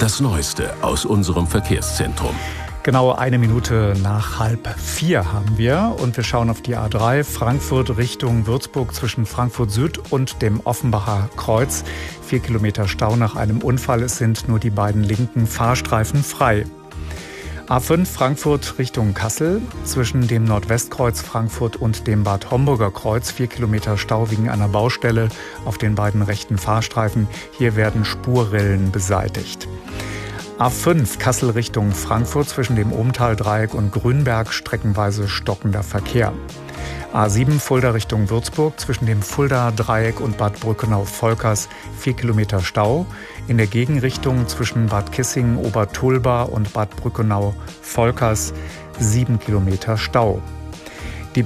das Neueste aus unserem Verkehrszentrum. Genau 1 Minute nach 3:30 haben wir und wir schauen auf die A3 Frankfurt Richtung Würzburg zwischen Frankfurt Süd und dem Offenbacher Kreuz. 4 Kilometer Stau nach einem Unfall. Es sind nur die beiden linken Fahrstreifen frei. A5 Frankfurt Richtung Kassel zwischen dem Nordwestkreuz Frankfurt und dem Bad Homburger Kreuz. 4 Kilometer Stau wegen einer Baustelle auf den beiden rechten Fahrstreifen. Hier werden Spurrillen beseitigt. A5 Kassel Richtung Frankfurt zwischen dem Ohmtal-Dreieck und Grünberg streckenweise stockender Verkehr. A7 Fulda Richtung Würzburg zwischen dem Fulda-Dreieck und Bad Brückenau-Volkers 4 Kilometer Stau. In der Gegenrichtung zwischen Bad Kissingen, Obertulba und Bad Brückenau-Volkers 7 Kilometer Stau. Die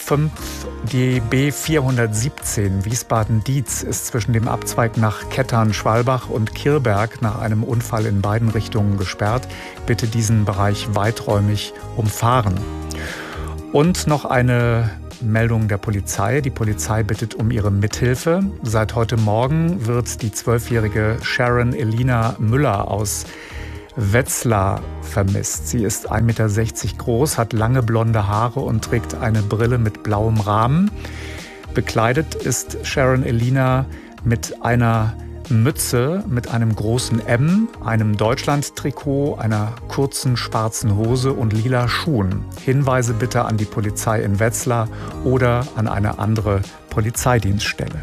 B417 Wiesbaden-Dietz ist zwischen dem Abzweig nach Kettern-Schwalbach und Kirberg nach einem Unfall in beiden Richtungen gesperrt. Bitte diesen Bereich weiträumig umfahren. Und noch eine Meldung der Polizei. Die Polizei bittet um ihre Mithilfe. Seit heute Morgen wird die 12-jährige Sharon Elina Müller aus Wetzlar vermisst. Sie ist 1,60 Meter groß, hat lange blonde Haare und trägt eine Brille mit blauem Rahmen. Bekleidet ist Sharon Elina mit einer Mütze mit einem großen M, einem Deutschland-Trikot, einer kurzen schwarzen Hose und lila Schuhen. Hinweise bitte an die Polizei in Wetzlar oder an eine andere Polizeidienststelle.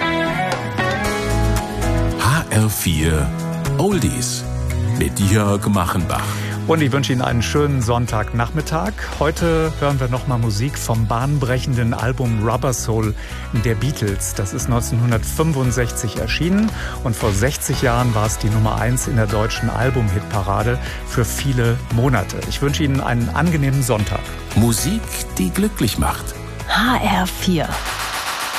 HR4 Oldies mit Jörg Machenbach. Und ich wünsche Ihnen einen schönen Sonntagnachmittag. Heute hören wir nochmal Musik vom bahnbrechenden Album Rubber Soul der Beatles. Das ist 1965 erschienen und vor 60 Jahren war es die Nummer 1 in der deutschen Album-Hitparade für viele Monate. Ich wünsche Ihnen einen angenehmen Sonntag. Musik, die glücklich macht. HR4